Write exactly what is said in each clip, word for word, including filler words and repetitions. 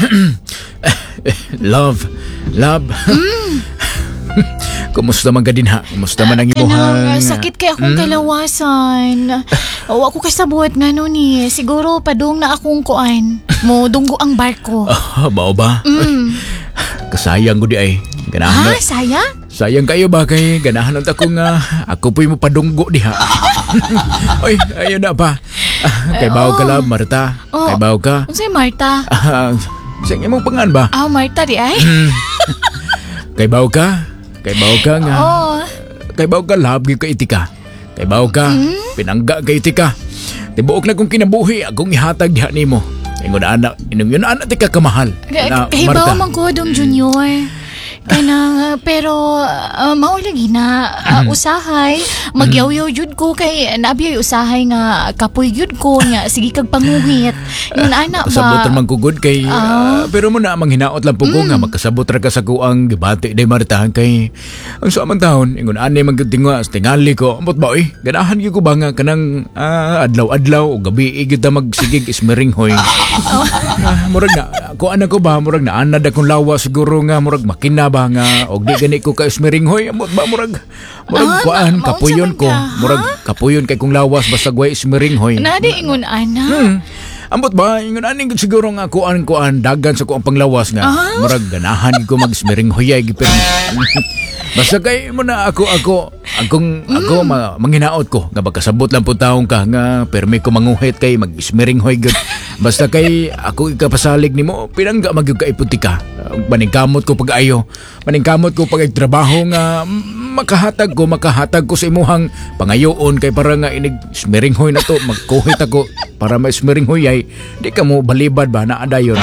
Love, love. Mm. Kumusta man ka din ha? Kumusta man ang imuhang... Kanang sakit kay akong Mm? kalawasan. O ako kasabot nga no ni. Siguro padung na akong kuan. Mo dunggo ang barko. Ah, bao ba? Mm. Kasayang ko di ay. Ganahan Ha? na. Sayang? Sayang kayo ba kay ganahan na ako nga ako po'y mapadunggo diha. Oy, ayun na pa. Ah, kay bao ka lang, Marta. Oh. Kay bao ka. Unsay Marta? Ah, sa imong pangan ba? Ah, Marta di ay? Kay bao ka. Kay bao ka nga. Oh. Kay bao ka labgi ka itika. Kay bao ka pinangga ka itika. Tibuok na kung kinabuhi akong ihatag diha nimo. Ingon anak, inong yun anak tika kamahal. Na, Kahibaw man ko dong Junior. Kanang pero uh, mao lagi na uh, usahay magyawyaw jud ko kay nabiy usahay nga kapoy jud ko nya sige kag panguhit yun ana ba Kasabot man kugod kay ah, pero mo na mang hinaot lang po ko nga magkasabot ra ka sa kuang gibati day Marta kay ang sa man taon ingon ani man gyud tingwa tingali ko amot ba oy ganahan gyud ko ba nga kanang ah, adlaw-adlaw o gabi gyud ta magsigig ismering hoy. Ah, murag na kuan ako ba murag na anad akong lawa siguro nga murag makina ba nga og di gani ko ka ismering hoy amot ba murag murag Ah, kuan ma- mao kapuyon sa man ko ka, ha? murag kapuyon kay kung lawas basta gway ismering hoy. nadi ingon ana Hmm. Ambot ba, ingon aning siguro nga kuan-kuan dagan sa kuang panglawas nga. Ah? Murag ganahan ko mag-smiring huyay gipin. Basta kay mo na ako ako akong ako ma, manghinaot ko nga magkasabot lang po taong ka nga permi ko manguhit kay mag-smiring hoy gud. Basta kay ako ikapasalig nimo pinangga magyud ka iputika. Maningkamot ko pag-ayo. Maningkamot ko pag trabaho nga makahatag ko makahatag ko sa imuhang pangayoon kay para nga inig smiring hoy na to magkuhit ako para may smiring hoy ay di ka mo balibad ba na adayon.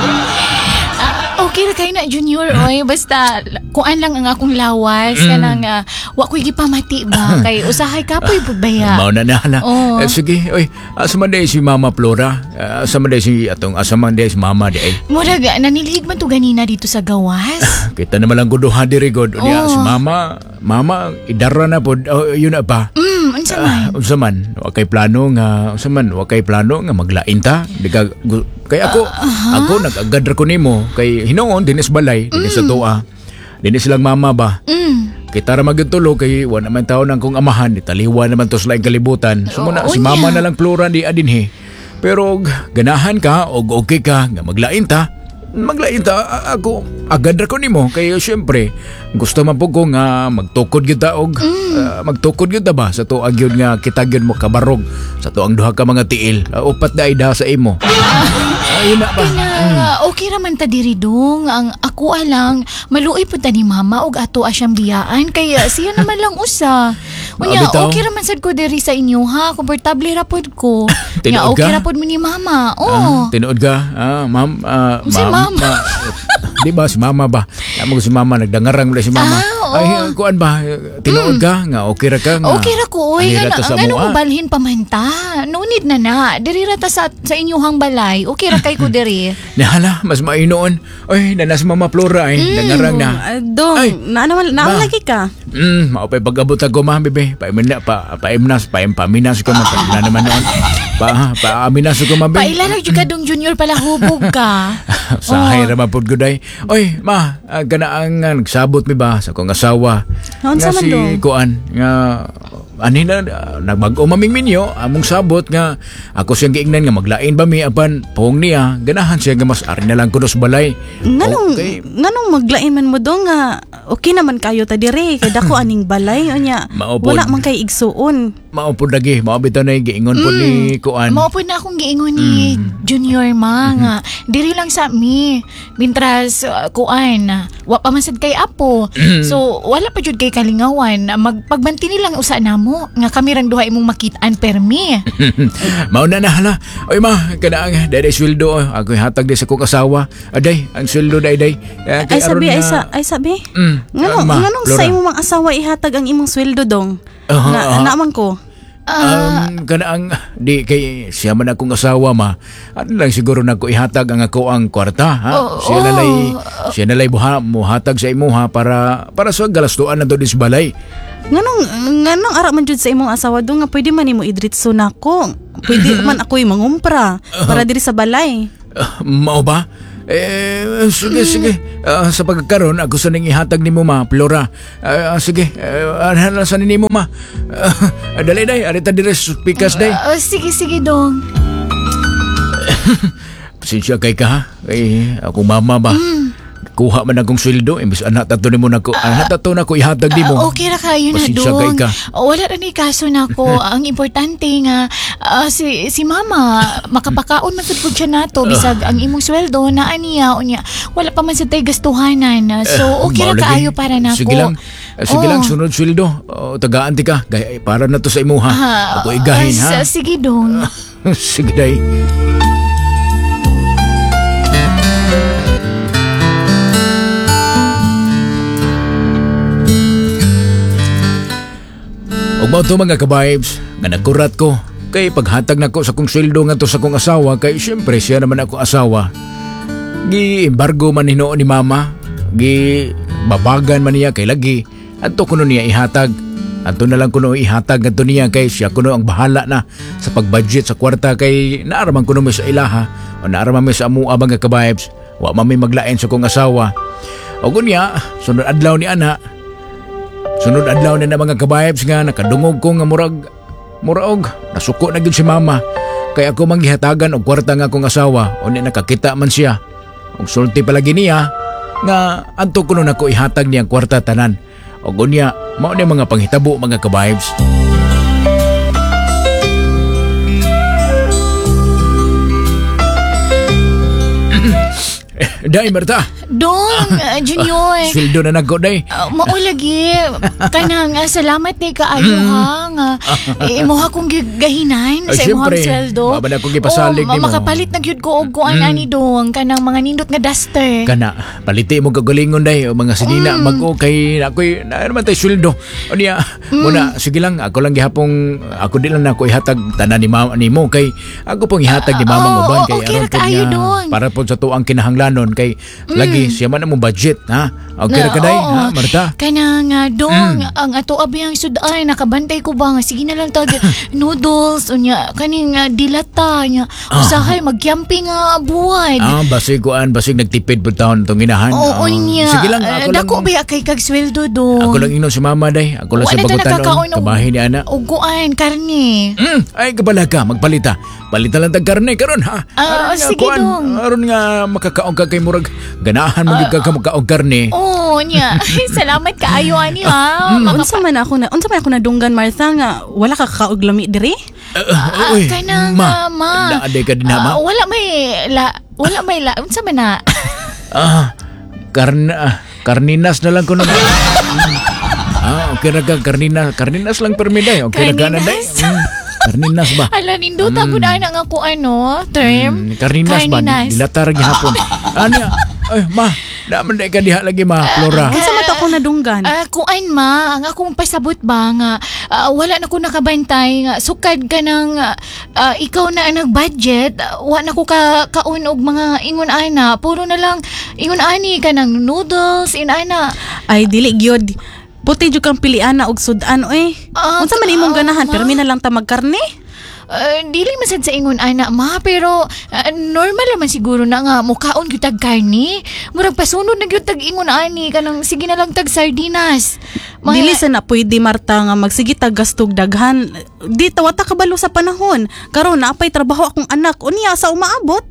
okay ra kay na Junior oy basta kuan lang ang akong lawas kanang uh, wa ko'y gipamati ba kay usahay kapoy pud baya Mao na na. Oo. Eh, sige, oy, asa man day si Mama Flora? Uh, asa man day si atong asa man day si Mama di ay. murag nanilig man to ganina dito sa gawas. Kita naman lang guduha diri god. Unya Oo. si Mama, Mama idara na pod. Oh, yun na pa. Mm, unsa man? Ah, unsa man, wa kay plano nga unsa man, wa kay plano nga maglain ta. Di ka gu- kay ako, ako nag-agad ra ko nimo kay hinuon dinis balay, dinis sa tuwa. Dinis lang mama ba. Mm. Kita ra magtulo kay wa naman taon ang kong amahan, italiwa naman to sa laing kalibutan. So muna Oo si mama niya. na lang Flora di adinhi. Pero og ganahan ka og okay ka nga maglain ta. Maglain ta a- ako agad ra ko nimo kay syempre gusto man po ko nga magtukod gyud ta og ah, magtukod gyud ta ba sa tuag gyud nga kita gyud mo kabarog sa tuang duha ka mga tiil. Ah, upat na ida sa imo. Ayun na ba. Na, okay raman ta diri dong. Ang ako alang maluoy pud ta ni mama og ato asyang biyaan kaya siya naman lang usa. Unya Ah, bitaw. okay raman sad ko diri sa inyo ha. Komportable ra pud ko. Nya Tinuod okay ka? ra pud mo ni mama. Ah, Oh. tinuod ka? Ah, ma'am, ah, Si ma'am, mama. ah, di ba si mama ba? Amo si mama nagdangarang wala si mama. Ah, oo. Ay, kuan ba? Tinuod ka nga okay ra ka nga. Okay ra ko oy. Anira Nga ta sa nga mua. mo balhin pa man ta. No need na na. Diri ra ta sa sa inyong balay. Okay ra kay ko diri. Nahala, mas mainoon. Ay, nanas Mama Flora ay, nangarang na. Ah, dong, Ay. na naman, Ba? na lagi ka. Hmm, maupay pag-abot ako ma, bebe. Paimina, pa, paimnas, paim, paminas ko ma. Paimina naman noon. Pa, paaminas ko ma, be. Pailan jud ka dong Junior pala hubog ka. Sahay ra mapod guday. Oy, ma, ah, ganaang nga nagsabot mi ba sa kong asawa. Naon Nga sa man si dong? kuan nga ani na ah, nagbag-o maming minyo among sabot nga ako siyang giingnan nga maglain ba mi apan pong niya ganahan siya nga mas ari na lang kuno sa balay. Nganong, Okay. nganong maglain man mo dong nga okay naman kayo ta dire kay dako aning balay onya. Maupod. Wala man kay igsuon. Mao po lagi, mao bitaw na giingon po ni kuan. Mao po na akong giingon ni Junior ma nga diri lang sa mi mintras uh, kuan wa pa man sad kay apo so wala pa jud kay kalingawan magpagbanti nilang usa namo nga kami rang duha imong makitaan permi. Mao na nahala. Oy ma, kanaang dai sweldo ako hatag di sa kong asawa. Aday, ang sweldo dai dai. Eh, kay Ay sabi, aron ay nga- sa, ay sabi. Mm, Nganong, ah, ma, nganong Flora. sa imong mga asawa ihatag ang imong sweldo dong? Aha, Na, aha. naaman ko. Um, kanaang di kay siya man akong asawa ma. Ano lang siguro nako ihatag ang ako ang kwarta ha. Oo, siya na lay oo. siya na lay buha mo hatag sa imo ha para para sa galastuan na do dis balay. Nganong, nganong ara man jud sa imong asawa dong nga pwede man imo idritso nako. Pwede man ako'y mangumpra para diri sa balay. Ah, mao ba? Eh, sige, sige. Ah, sa pagkakaroon, ako sa ning ihatag ni mo, ma, Flora. Ah, sige, uh, ano sa ni mo, ma? Ah, dali, day. Arita dires, pikas, day. Ah, sige, sige, dong. Pasensya kay ka, ha? Kay ako mama ba? Kuha man akong sweldo, imbis anak tato ni mo na ko. Anak tato na ko ihatag di mo. Ah, okay ra kayo na, Pasensya dong. kay ka. Oh, wala ra ni kaso na ko. Ang importante nga, ah, si, si mama, makapakaon man sad pud siya nato. Bisag ang imong sweldo, naa niya, unya. Wala pa man sa tay gastuhanan. Ah, So, okay ra Mao lagi. kaayo para nako. Sige lang. Ah, Sige Oh. lang, sunod sweldo. Oh, tagaan ti ka. Gaya, para na to sa imo, ha? Ah, Ako igahin, ha? ah, Sige, dong. Sige, day. Og mao to mga ka-vibes, nga nagkurat ko. Kay paghatag nako sa kong sweldo nga to sa kong asawa, kay syempre siya naman ako asawa. Gi-embargo man hinoon ni mama. Gi-babagan man niya kay lagi. Adto kuno niya ihatag. Adto na lang kuno ihatag adto niya kay siya kuno ang bahala na sa pag-budget sa kwarta kay naaraman kuno mi sa ilaha o naaraman mi sa amua mga ka-vibes. Wa man mi maglain sa kong asawa. O kunya, sunod adlaw ni ana. Sunod adlaw na na mga ka-vibes nga nakadungog ko nga murag murag nasuko na gyud si mama. Kay ako manghihatagan og kwarta nga akong asawa o ni nakakita man siya. Og sulti palagi niya nga anto kuno nako ihatag niya ang kwarta tanan. Og unya mao ni mga panghitabo mga ka-vibes. Day Marta, Dong, ah, Junior. sweldo na nagko day. Uh, mao lagi kanang uh, salamat ni kaayo ha nga eh, imuha kong gi- gahinan Ah, sa imuhang syempre. sweldo. Maba na akong ipasalig Oh, ma- nimo. makapalit na gyud ko og kuan ani dong kanang mga nindot nga duster. Kana paliti mo kagalingon day o mga sinina Mm. mag-o kay ako'y na naman tay sweldo. O niya, Mm. muna sige lang ako lang gihapong ako di lang ako ihatag tanan ni mama nimo kay ako pong ihatag ni mama Ah, uban oo, kay okay aron ra pod kaayo, niya Dong. para pod sa tuang kinahanglanon kay lagi siya man ang budget ha. Okay ra Na, ka day oo. ha Marta. Kanang uh, dong Mm. ang ato abiyang suday nakabantay ko ba nga sige na lang tag noodles unya kaning uh, dilata nya usahay mag-camping nga buwan. Ah, basig kuan basig nagtipid pud taon tong inahan. Oo Ah, niya. Sige lang ako lang. Dako ba kay kag sweldo dong. Ako lang inon si mama day. Ako lang sa Wala ta bagutan nakakaon og- kabahin ni ana. og kuan karne. Mm, ay kabala ka, magpalita. Palita lang tag karne karon ha. Ah, Aron nga, sige, kuan, dong. Aron nga makakaong ka kay murag ganahan mo gyud ka ka magkaong karne. Oo niya. Salamat kaayo ani ha. Mm, Makapa- unsa man ako na unsa man ako nadunggan Martha nga wala ka kakaog lami diri? Uh, Ah, uy, kanang ma. ah, ma. Naaday ka din ha, ma. Ah, wala may la wala may la unsa man na? Ah, karna, ah, karninas na lang ko na. Ah, okay ra ka karninas, karninas lang permi day. Okay ra ka na day. Karninas? Mm, karninas ba? Ala nindot ako na nga ko ano term. Mm, karninas ba? Karninas. Dilatar gihapon. Ano? Ay, ma, naman day ka diha lagi ma, Flora. Unsa man to ako nadunggan? Ah, kuan ma, ang akong pasabot ba nga ah, wala na ko nakabantay nga sukad ka ng ah, ah, ikaw na ang nag-budget, ah, wa na ko ka kaon og mga ingon ana, puro na lang ingon ani ka ng noodles, in ana. Ay dili gyud. Puti jud kang piliana og sudan oy. Ah, Unsa man imong ah, ganahan ma. permi na lang ta magkarne? Uh, dili masad sa ingon ana ma pero ah, normal naman siguro na nga mukaon gyud tag karni. Murag pasunod na gyud tag ingon ani kanang sige na lang tag sardinas. Mga- Dili sa na pwede Marta nga magsige ta gastog daghan. Di tawata kabalo sa panahon. Karon naapay trabaho akong anak unya sa umaabot.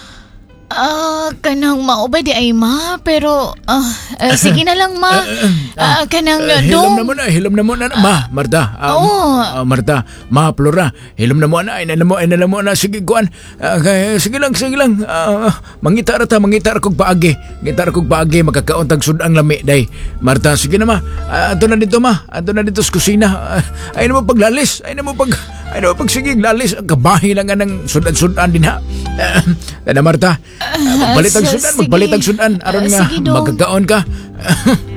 Ah, kanang mao ba di ay ma pero ah, ah, sige na lang ma. Ah, kanang Eh, hilom dong. na mo na, hilom na mo na. Ma, Marta. ah, Oo. ah, Marta, ma, Flora. Hilom na mo na, ay na mo, ay na mo na. Sige, kuan. Ah, kay- sige lang, sige lang. Ah, mangita ra ta, mangita ra kog paagi. Mangita ra kog paagi, makakaon tag sudang lami, day. Marta, sige na ma. Ah, ato na dito, ma. Ato na dito sa kusina. Ah, ay na mo paglalis. Ay na mo pag... Ay na mo pag sige, lalis. Kabahi lang nga ng sudan-sudan din ha. Ah, Tana, Marta. Ah, magpalit ang Ah, sudan, sige. magpalit ang sudan. Aron Ah, nga, sige, dong. magkakaon ka.